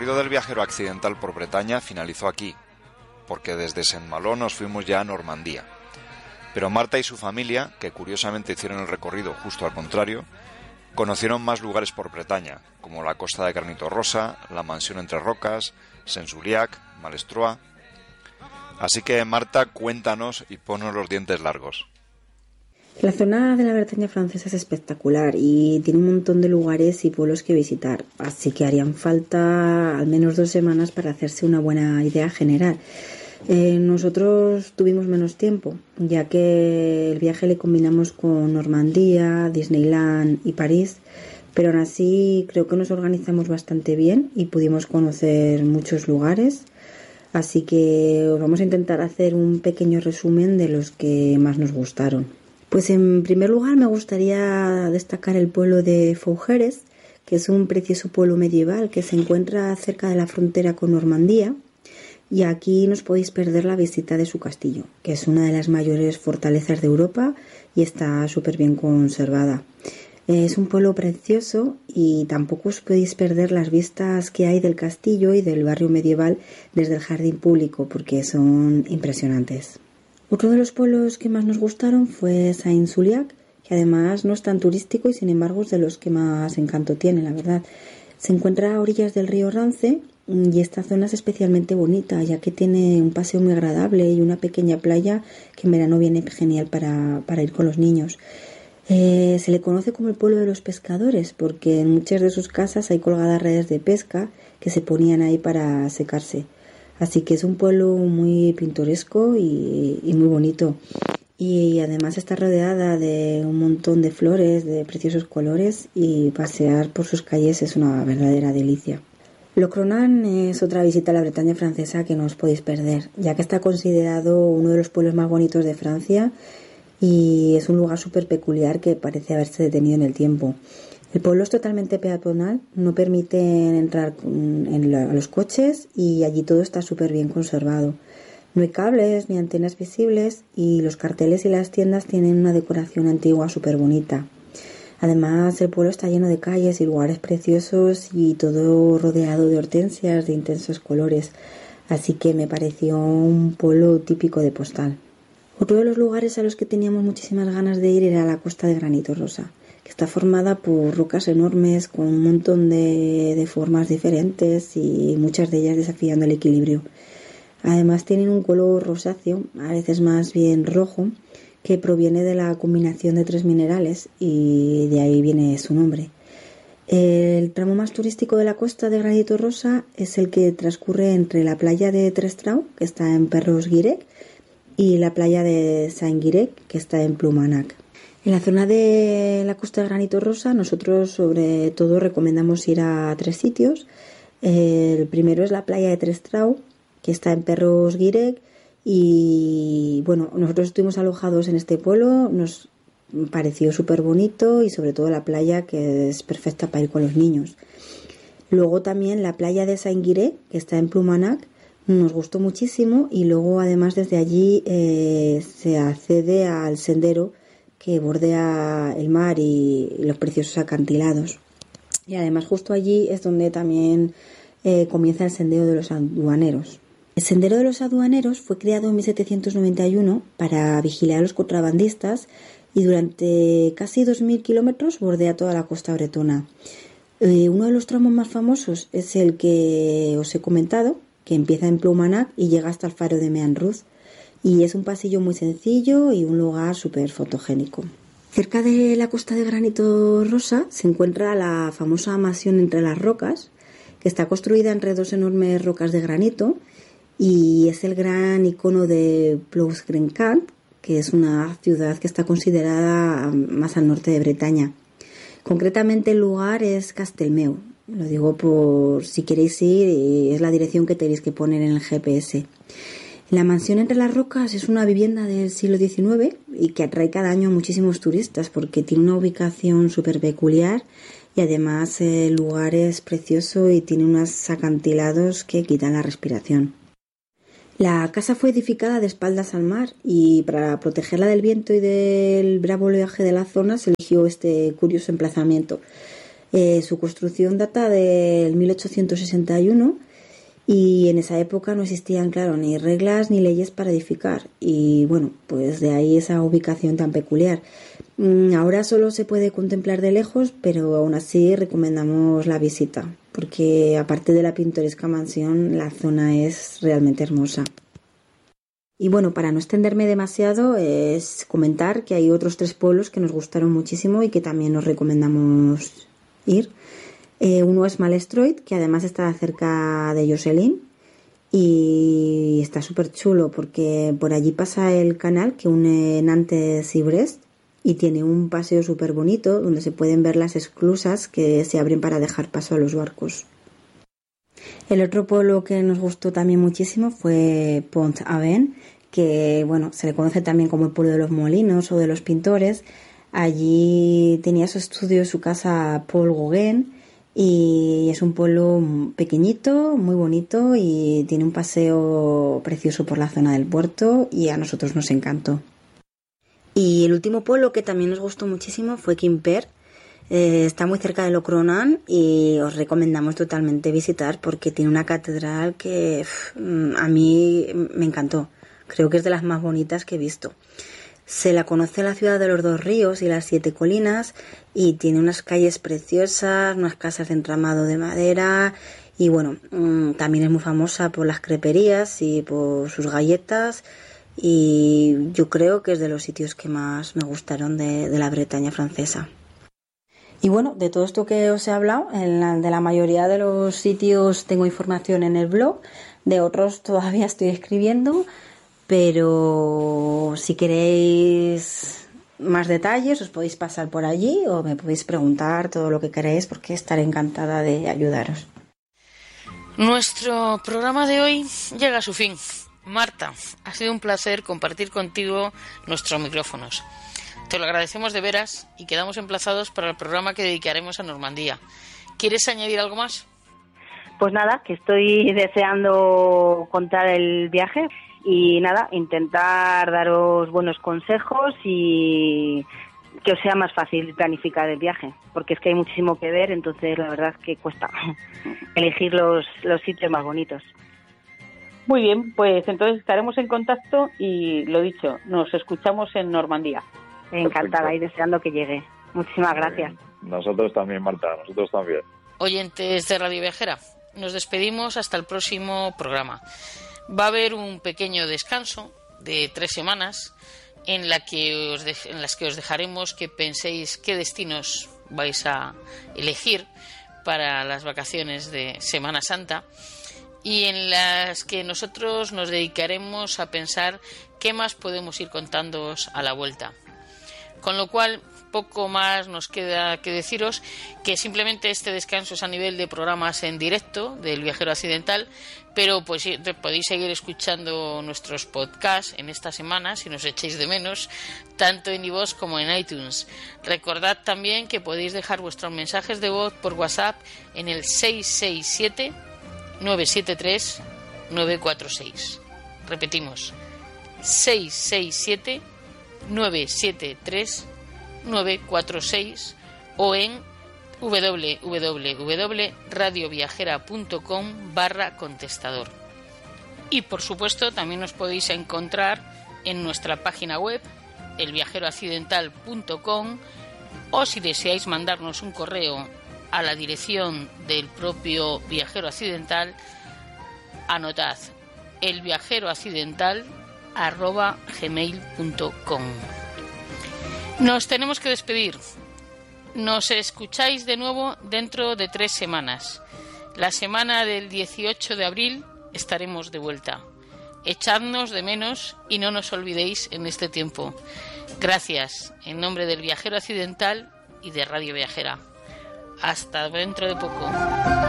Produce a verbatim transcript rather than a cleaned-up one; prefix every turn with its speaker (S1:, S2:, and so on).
S1: recorrido del viajero accidental por Bretaña finalizó aquí, porque desde Saint-Malo nos fuimos ya a Normandía. Pero Marta y su familia, que curiosamente hicieron el recorrido justo al contrario, conocieron más lugares por Bretaña, como la costa de Granito Rosa, la mansión Entre Rocas, Saint-Juliac, Malestroit. Así que, Marta, cuéntanos y ponnos los dientes largos.
S2: La zona de la Bretaña francesa es espectacular y tiene un montón de lugares y pueblos que visitar, así que harían falta al menos dos semanas para hacerse una buena idea general. Eh, nosotros tuvimos menos tiempo, ya que el viaje le combinamos con Normandía, Disneyland y París, pero aún así creo que nos organizamos bastante bien y pudimos conocer muchos lugares, así que os vamos a intentar hacer un pequeño resumen de los que más nos gustaron. Pues en primer lugar me gustaría destacar el pueblo de Fougeres, que es un precioso pueblo medieval que se encuentra cerca de la frontera con Normandía. Y aquí no os podéis perder la visita de su castillo, que es una de las mayores fortalezas de Europa y está súper bien conservada. Es un pueblo precioso y tampoco os podéis perder las vistas que hay del castillo y del barrio medieval desde el jardín público, porque son impresionantes. Otro de los pueblos que más nos gustaron fue Saint-Juliac, que además no es tan turístico y sin embargo es de los que más encanto tiene, la verdad. Se encuentra a orillas del río Rance y esta zona es especialmente bonita, ya que tiene un paseo muy agradable y una pequeña playa que en verano viene genial para, para ir con los niños. Eh, se le conoce como el pueblo de los pescadores, porque en muchas de sus casas hay colgadas redes de pesca que se ponían ahí para secarse. Así que es un pueblo muy pintoresco y, y muy bonito. Y además está rodeada de un montón de flores de preciosos colores y pasear por sus calles es una verdadera delicia. Locronan es otra visita a la Bretaña francesa que no os podéis perder, ya que está considerado uno de los pueblos más bonitos de Francia y es un lugar súper peculiar que parece haberse detenido en el tiempo. El pueblo es totalmente peatonal, no permiten entrar en la, a los coches y allí todo está súper bien conservado. No hay cables ni antenas visibles y los carteles y las tiendas tienen una decoración antigua súper bonita. Además, el pueblo está lleno de calles y lugares preciosos y todo rodeado de hortensias de intensos colores, así que me pareció un pueblo típico de postal. Otro de los lugares a los que teníamos muchísimas ganas de ir era la costa de Granito Rosa, que está formada por rocas enormes con un montón de, de formas diferentes y muchas de ellas desafiando el equilibrio. Además tienen un color rosáceo, a veces más bien rojo, que proviene de la combinación de tres minerales y de ahí viene su nombre. El tramo más turístico de la costa de Granito Rosa es el que transcurre entre la playa de Trestrau, que está en Perros-Guirec, y la playa de Saint-Guirec, que está en Plumanac. En la zona de la costa de Granito Rosa nosotros sobre todo recomendamos ir a tres sitios. El primero es la playa de Trestrau, que está en Perros-Guirec, y bueno, nosotros estuvimos alojados en este pueblo, nos pareció súper bonito y sobre todo la playa, que es perfecta para ir con los niños. Luego también la playa de Saint-Guirec, que está en Plumanac, nos gustó muchísimo y luego además desde allí eh, se accede al sendero que bordea el mar y los preciosos acantilados. Y además justo allí es donde también eh, comienza el sendero de los aduaneros. El Sendero de los Aduaneros fue creado en mil setecientos noventa y uno para vigilar a los contrabandistas y durante casi dos mil kilómetros bordea toda la costa bretona. Eh, uno de los tramos más famosos es el que os he comentado, que empieza en Plumanac y llega hasta el faro de Meanruz, y es un pasillo muy sencillo y un lugar súper fotogénico. Cerca de la costa de Granito Rosa se encuentra la famosa mansión Entre las Rocas, que está construida entre dos enormes rocas de granito y es el gran icono de Plough-Grencamp, que es una ciudad que está considerada más al norte de Bretaña. Concretamente el lugar es Castelmeu, lo digo por si queréis ir y es la dirección que tenéis que poner en el G P S. La mansión Entre las Rocas es una vivienda del siglo diecinueve y que atrae cada año a muchísimos turistas porque tiene una ubicación súper peculiar y además el lugar es precioso y tiene unos acantilados que quitan la respiración. La casa fue edificada de espaldas al mar y para protegerla del viento y del bravo oleaje de la zona se eligió este curioso emplazamiento. Eh, su construcción data del mil ochocientos sesenta y uno y en esa época no existían, claro, ni reglas ni leyes para edificar. Y bueno, pues de ahí esa ubicación tan peculiar. Ahora solo se puede contemplar de lejos, pero aún así recomendamos la visita, porque aparte de la pintoresca mansión, la zona es realmente hermosa. Y bueno, para no extenderme demasiado, es comentar que hay otros tres pueblos que nos gustaron muchísimo y que también nos recomendamos ir. Eh, uno es Malestroit, que además está cerca de Jocelyn y está súper chulo porque por allí pasa el canal que une Nantes y Brest y tiene un paseo súper bonito donde se pueden ver las esclusas que se abren para dejar paso a los barcos. El otro pueblo que nos gustó también muchísimo fue Pont-Aven, que bueno, se le conoce también como el pueblo de los molinos o de los pintores. Allí tenía su estudio, su casa Paul Gauguin, y es un pueblo pequeñito, muy bonito y tiene un paseo precioso por la zona del puerto y a nosotros nos encantó. Y el último pueblo que también nos gustó muchísimo fue Quimper. Eh, está muy cerca de Locronan y os recomendamos totalmente visitar porque tiene una catedral que uf, a mí me encantó. Creo que es de las más bonitas que he visto. Se la conoce la ciudad de los dos ríos y las siete colinas y tiene unas calles preciosas, unas casas de entramado de madera y bueno, mmm, también es muy famosa por las creperías y por sus galletas y yo creo que es de los sitios que más me gustaron de, de la Bretaña francesa. Y bueno, de todo esto que os he hablado, en la, de la mayoría de los sitios tengo información en el blog, de otros todavía estoy escribiendo, pero si queréis más detalles os podéis pasar por allí o me podéis preguntar todo lo que queréis porque estaré encantada de ayudaros.
S3: Nuestro programa de hoy llega a su fin. Marta, ha sido un placer compartir contigo nuestros micrófonos. Te lo agradecemos de veras y quedamos emplazados para el programa que dedicaremos a Normandía. ¿Quieres añadir algo más?
S4: Pues nada, que estoy deseando contar el viaje y nada, intentar daros buenos consejos y que os sea más fácil planificar el viaje, porque es que hay muchísimo que ver, entonces la verdad es que cuesta elegir los, los sitios más bonitos.
S5: Muy bien, pues entonces estaremos en contacto y lo dicho, nos escuchamos en Normandía.
S4: Encantada. Perfecto. Y deseando que llegue. Muchísimas gracias.
S6: Nosotros también, Marta, nosotros también.
S3: Oyentes de Radio Viajera, nos despedimos hasta el próximo programa. Va a haber un pequeño descanso de tres semanas en, la que os de, en las que os dejaremos que penséis qué destinos vais a elegir para las vacaciones de Semana Santa y en las que nosotros nos dedicaremos a pensar qué más podemos ir contándoos a la vuelta. Con lo cual, poco más nos queda que deciros que simplemente este descanso es a nivel de programas en directo del Viajero Accidental, pero pues podéis seguir escuchando nuestros podcasts en esta semana si nos echéis de menos, tanto en iVoox como en iTunes. Recordad también que podéis dejar vuestros mensajes de voz por WhatsApp en el seis seis siete, nueve siete tres, nueve cuatro seis. Repetimos, seis seis siete, nueve siete tres, nueve cuatro seis o en w w w punto radio viajera punto com barra contestador. Y por supuesto también nos podéis encontrar en nuestra página web el viajero accidental punto com o si deseáis mandarnos un correo a la dirección del propio Viajero Accidental, anotad elviajeroaccidental arroba gmail punto com. Nos tenemos que despedir. Nos escucháis de nuevo dentro de tres semanas. La semana del dieciocho de abril estaremos de vuelta. Echadnos de menos y no nos olvidéis en este tiempo. Gracias en nombre del Viajero Accidental y de Radio Viajera. Hasta dentro de poco.